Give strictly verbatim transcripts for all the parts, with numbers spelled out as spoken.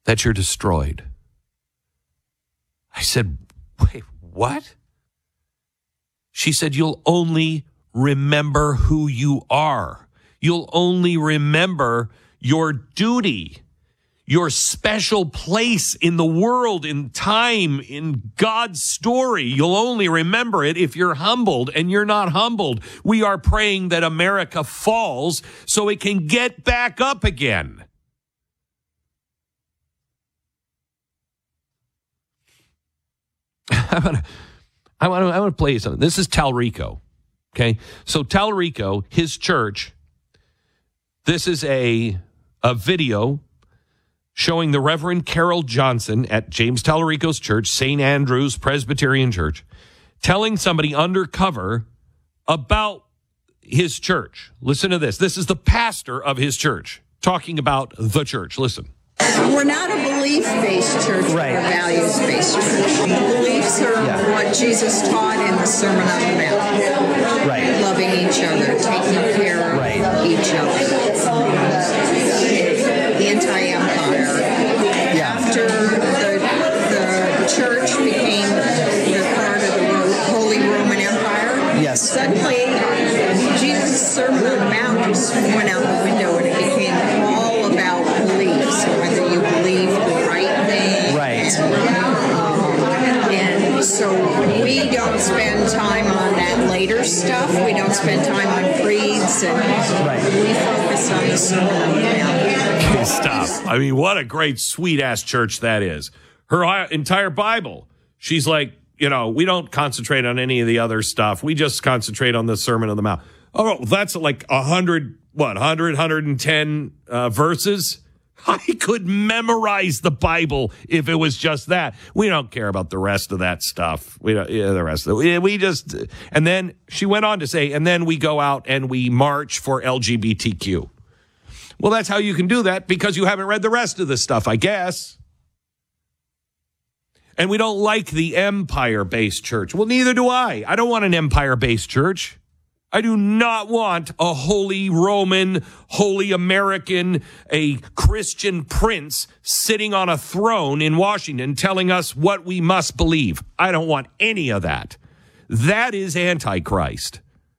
that you're destroyed. I said, wait, what? She said, you'll only remember who you are. You'll only remember your duty, your special place in the world, in time, in God's story. You'll only remember it if you're humbled, and you're not humbled. We are praying that America falls so it can get back up again. I want to I want to I want to play you something. This is Talrico. Okay? So Talrico, his church, this is a a video showing the Reverend Carol Johnson at James Talarico's church, Saint Andrew's Presbyterian Church, telling somebody undercover about his church. Listen to this. This is the pastor of his church talking about the church. Listen. We're not a belief-based church, right. We're a values-based church. Beliefs are yeah. what Jesus taught in the Sermon on the Mount. Right. Loving each other, taking care right. of each other. Anti-empire. Yeah. After the, the church became the part of the Holy Roman Empire, yes. suddenly Jesus' Sermon on the Mount just went out the window and it became all about beliefs, whether you believe the right thing. Right. And, um, and so we don't spend time on that later stuff. We don't spend time on creeds, and right. we focus on the Sermon on the Mount. Okay, stop. I mean, what a great, sweet-ass church that is. Her entire Bible, she's like, you know, we don't concentrate on any of the other stuff. We just concentrate on the Sermon on the Mount. Oh, that's like one hundred, what, one hundred, one hundred ten uh, verses? I could memorize the Bible if it was just that. We don't care about the rest of that stuff. We don't, yeah, the rest of it. We just, and then she went on to say, and then we go out and we march for L G B T Q. Well, that's how you can do that, because you haven't read the rest of the stuff, I guess. And we don't like the empire-based church. Well, neither do I. I don't want an empire-based church. I do not want a Holy Roman, Holy American, a Christian prince sitting on a throne in Washington telling us what we must believe. I don't want any of that. That is Antichrist.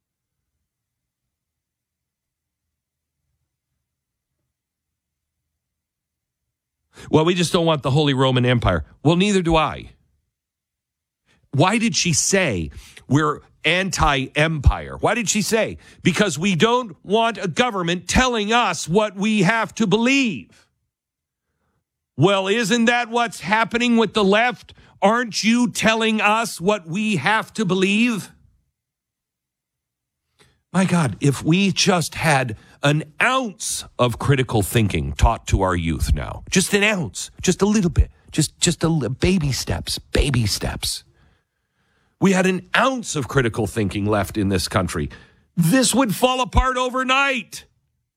Well, we just don't want the Holy Roman Empire. Well, neither do I. Why did she say we're anti-empire? Why did she say? Because we don't want a government telling us what we have to believe. Well, isn't that what's happening with the left? Aren't you telling us what we have to believe? My God, if we just had an ounce of critical thinking taught to our youth now, just an ounce, just a little bit, just, just a li- baby steps, baby steps. We had an ounce of critical thinking left in this country, this would fall apart overnight.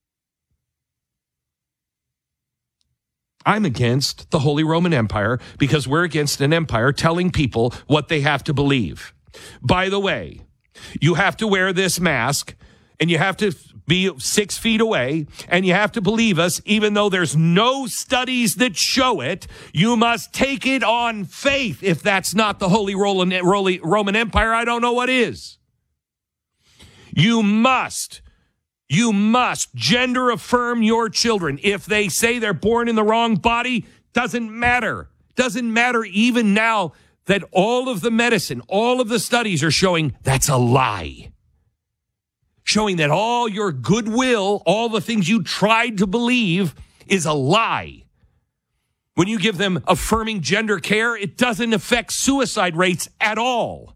I'm against the Holy Roman Empire because we're against an empire telling people what they have to believe. By the way, you have to wear this mask, and you have to be six feet away, and you have to believe us, even though there's no studies that show it. You must take it on faith. If that's not the Holy Roman Empire, I don't know what is. You must, you must gender affirm your children. If they say they're born in the wrong body, doesn't matter. Doesn't matter even now that all of the medicine, all of the studies are showing that's a lie. Showing that all your goodwill, all the things you tried to believe is a lie. When you give them affirming gender care, it doesn't affect suicide rates at all.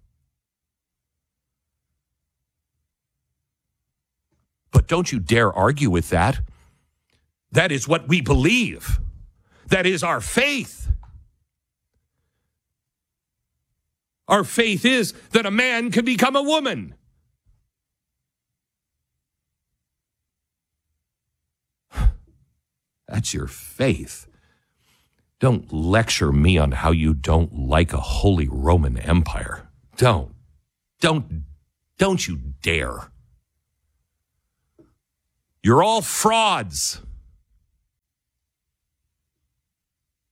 But don't you dare argue with that. That is what we believe. That is our faith. Our faith is that a man can become a woman. That's your faith. Don't lecture me on how you don't like a Holy Roman Empire. Don't. Don't. Don't you dare. You're all frauds.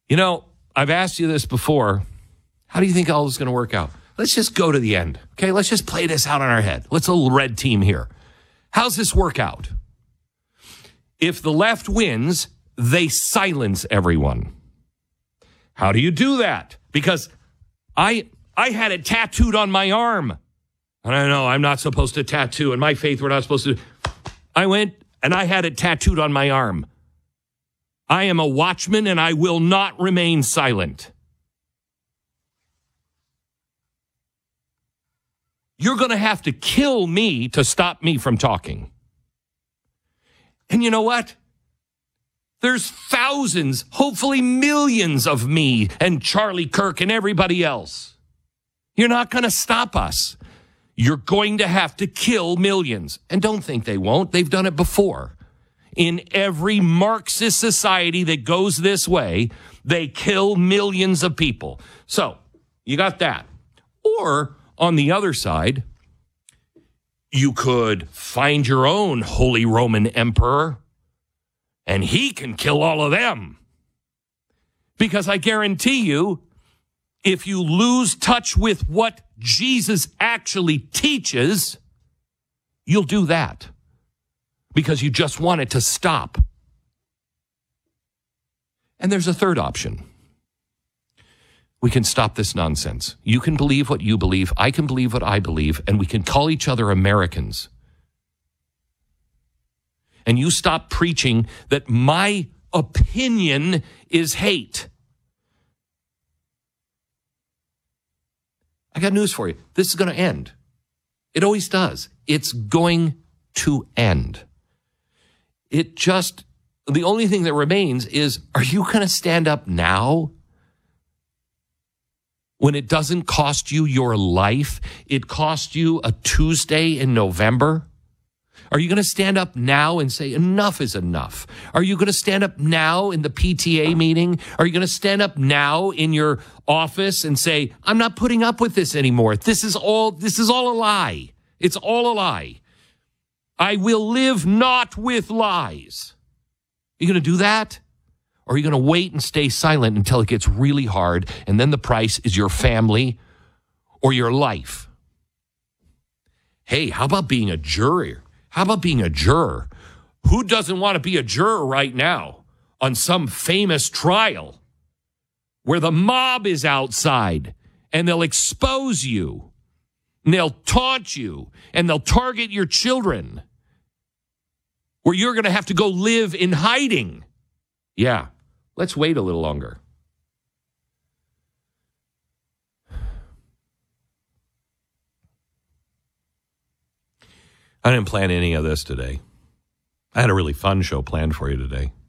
You know, I've asked you this before. How do you think all this is going to work out? Let's just go to the end. Okay, let's just play this out in our head. Let's a little red team here. How's this work out? If the left wins, they silence everyone. How do you do that? Because I I had it tattooed on my arm. And I know I'm not supposed to tattoo. In my faith, we're not supposed to. I went and I had it tattooed on my arm. I am a watchman and I will not remain silent. You're going to have to kill me to stop me from talking. And you know what? There's thousands, hopefully millions of me and Charlie Kirk and everybody else. You're not going to stop us. You're going to have to kill millions. And don't think they won't. They've done it before. In every Marxist society that goes this way, they kill millions of people. So you got that. Or on the other side, you could find your own Holy Roman Emperor, and he can kill all of them. Because I guarantee you, if you lose touch with what Jesus actually teaches, you'll do that. Because you just want it to stop. And there's a third option. We can stop this nonsense. You can believe what you believe. I can believe what I believe. And we can call each other Americans. And you stop preaching that my opinion is hate. I got news for you. This is going to end. It always does. It's going to end. It just, the only thing that remains is, are you going to stand up now? When it doesn't cost you your life, it cost you a Tuesday in November? Are you going to stand up now and say enough is enough? Are you going to stand up now in the P T A meeting? Are you going to stand up now in your office and say, I'm not putting up with this anymore. This is all, this is all a lie. It's all a lie. I will live not with lies. Are you going to do that? Or are you going to wait and stay silent until it gets really hard, and then the price is your family or your life? Hey, how about being a juror? How about being a juror? Who doesn't want to be a juror right now on some famous trial where the mob is outside and they'll expose you and they'll taunt you and they'll target your children, where you're going to have to go live in hiding? Yeah. Let's wait a little longer. I didn't plan any of this today. I had a really fun show planned for you today.